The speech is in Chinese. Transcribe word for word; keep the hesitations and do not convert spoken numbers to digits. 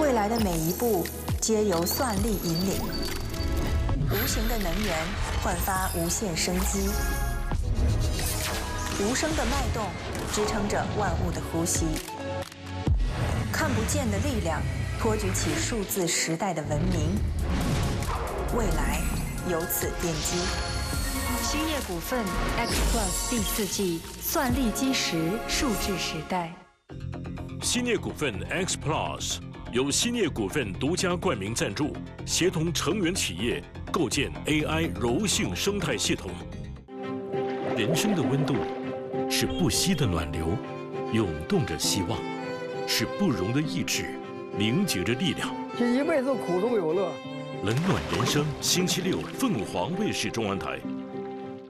未来的每一步皆由算力引领，无形的能源焕发无限生机，无声的脉动支撑着万物的呼吸，看不见的力量托举起数字时代的文明，未来由此奠基。 兴业股份 X Plus 第四季算力基石数字时代。 兴业股份 X Plus 由兴业股份独家冠名赞助，协同成员企业构建 A I 柔性生态系统。人生的温度是不息的暖流，涌动着希望；是不容的意志，凝结着力量。 这一辈子苦中有乐。 冷暖人生，星期六凤凰卫视中文台。